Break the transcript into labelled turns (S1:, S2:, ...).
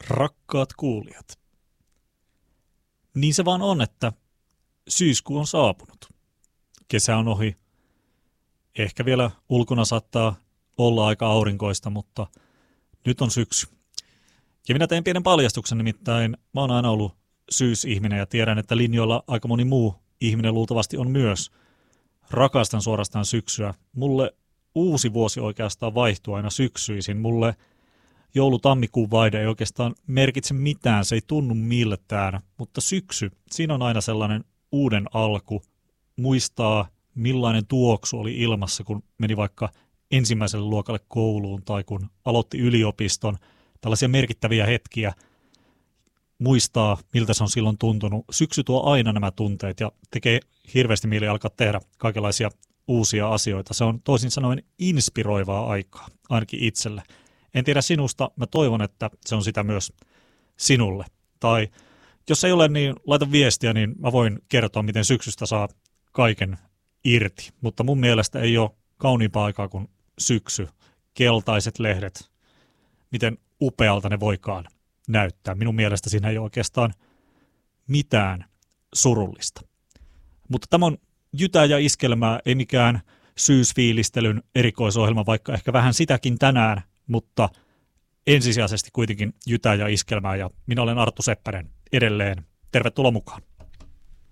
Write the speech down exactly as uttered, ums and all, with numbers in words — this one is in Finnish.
S1: Rakkaat kuulijat, niin se vaan on, että syyskuu on saapunut. Kesä on ohi. Ehkä vielä ulkona saattaa olla aika aurinkoista, mutta nyt on syksy. Ja minä teen pienen paljastuksen, nimittäin mä oon aina ollut syysihminen ja tiedän, että linjoilla aika moni muu ihminen luultavasti on myös. Rakastan suorastaan syksyä. Mulle uusi vuosi oikeastaan vaihtuu aina syksyisin. Mulle joulu-tammikuun vaihde ei oikeastaan merkitse mitään, se ei tunnu miltään, mutta syksy, siinä on aina sellainen uuden alku, muistaa millainen tuoksu oli ilmassa, kun meni vaikka ensimmäiselle luokalle kouluun tai kun aloitti yliopiston, tällaisia merkittäviä hetkiä, muistaa miltä se on silloin tuntunut. Syksy tuo aina nämä tunteet ja tekee hirveästi mieli alkaa tehdä kaikenlaisia uusia asioita. Se on toisin sanoen inspiroivaa aikaa, ainakin itselle. En tiedä sinusta, mä toivon, että se on sitä myös sinulle. Tai jos ei ole, niin laita viestiä, niin mä voin kertoa, miten syksystä saa kaiken irti. Mutta mun mielestä ei ole kauniimpaa aikaa kuin syksy. Keltaiset lehdet, miten upealta ne voikaan näyttää. Minun mielestä siinä ei ole oikeastaan mitään surullista. Mutta tämä on jytää ja iskelmää, ei mikään syysfiilistelyn erikoisohjelma, vaikka ehkä vähän sitäkin tänään, mutta ensisijaisesti kuitenkin jytää ja iskelmää, ja minä olen Arttu Seppänen edelleen. Tervetuloa mukaan.